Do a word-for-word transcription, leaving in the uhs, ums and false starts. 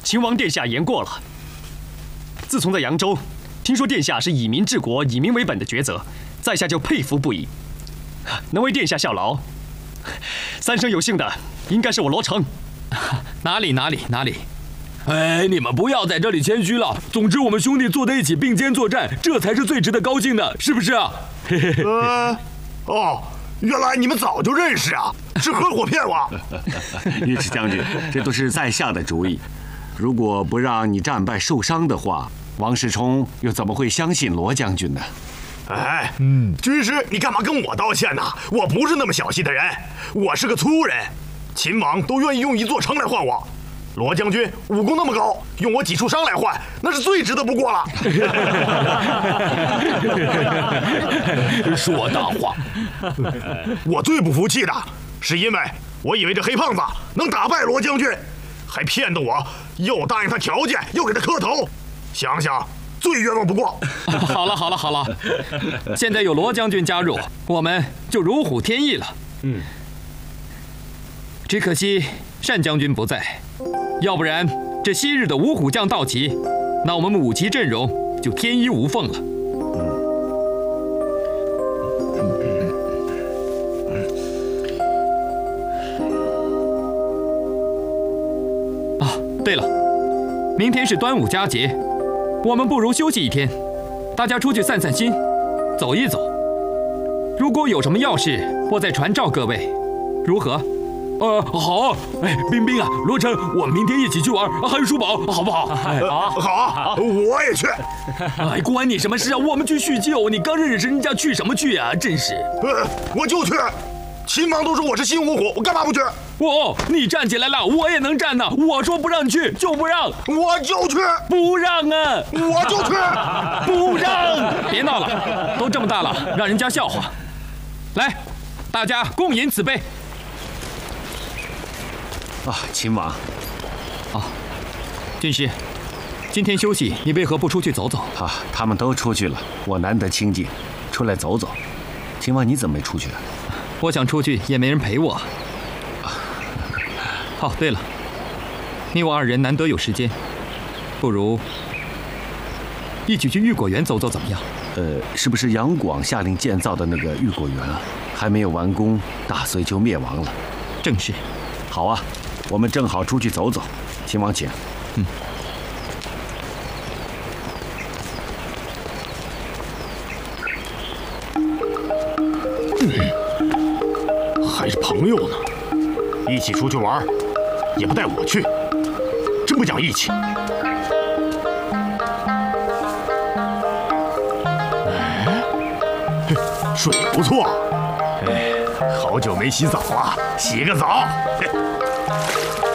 秦王殿下言过了。自从在扬州听说殿下是以民治国、以民为本的抉择，在下就佩服不已。能为殿下效劳，三生有幸的应该是我罗成。 哪里哪里哪里！哎，你们不要在这里谦虚了。总之，我们兄弟坐在一起并肩作战，这才是最值得高兴的，是不是啊？ 呃，哦，原来你们早就认识啊，是合伙骗我。 尉迟将军，这都是在下的主意。如果不让你战败受伤的话，王世充又怎么会相信罗将军呢？ 哎，嗯，军师，你干嘛跟我道歉呢？我不是那么小气的人，我是个粗人。秦王都愿意用一座城来换我。罗将军武功那么高，用我几处伤来换，那是最值得不过了。 说大话！ 我最不服气的是，因为我以为这黑胖子能打败罗将军，还骗得我又答应他条件，又给他磕头。想想最冤枉不过。 好了好了好了，现在有罗将军加入，我们就如虎添翼了。嗯，只可惜单将军不在。要不然，这昔日的五虎将到齐，那我们五旗阵容就天衣无缝了。啊，对了，明天是端午佳节，我们不如休息一天，大家出去散散心，走一走。如果有什么要事，我再传召各位，如何？呃，好，哎，冰冰啊，罗成，我们明天一起去玩，还有叔宝，好不好？ 哎、好，好，我也去。 哎，关你什么事啊？我们去叙旧，你刚认识人家，去什么去啊？真是。 呃，我就去。秦王都说我是新五虎，我干嘛不去？ 哦，你站起来了，我也能站呢。我说不让去就不让， 我就去。 不让啊， 我就去。 不让！别闹了，都这么大了，让人家笑话。来，大家共饮此杯。 啊，秦王， 啊，军师，今天休息，你为何不出去走走？ 啊，他们都出去了，我难得清静，出来走走。秦王，你怎么没出去啊？ 我想出去，也没人陪我。哦，对了，你我二人难得有时间，不如一起去玉果园走走，怎么样？ 呃，是不是杨广下令建造的那个玉果园啊？还没有完工，大隋就灭亡了。 正是。 好啊。我们正好出去走走，秦王请。 嗯。 嗯，还是朋友呢，一起出去玩，也不带我去，真不讲义气。哎，水不错，哎，好久没洗澡了，洗个澡。嘿